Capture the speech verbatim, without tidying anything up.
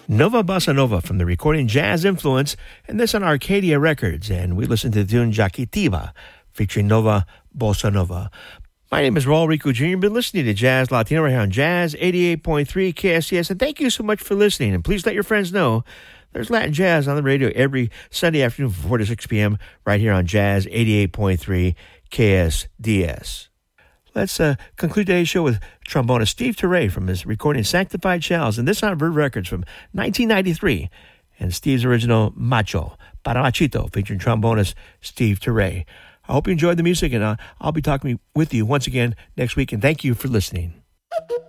Nova Bossa Nova from the recording Jazz Influence, and this on Arcadia Records. And we listened to the tune Jaquitiva, featuring Nova Bossa Nova. My name is Raul Rico Junior You've been listening to Jazz Latino right here on Jazz eighty-eight point three K S C S. And thank you so much for listening. And please let your friends know there's Latin Jazz on the radio every Sunday afternoon from four to six p.m. right here on Jazz eighty-eight point three K S D S. Let's uh, conclude today's show with trombonist Steve Turre from his recording Sanctified Shells, and this on Verve Records from nineteen ninety-three, and Steve's original Macho, Para Machito, featuring trombonist Steve Turre. I hope you enjoyed the music, and uh, I'll be talking with you once again next week, and thank you for listening.